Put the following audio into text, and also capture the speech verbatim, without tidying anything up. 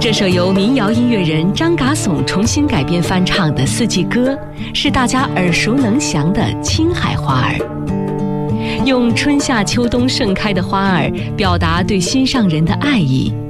这首由民谣音乐人张嘎怂重新改编翻唱的《四季歌》，是大家耳熟能详的青海花儿。用春夏秋冬盛开的花儿表达对心上人的爱意，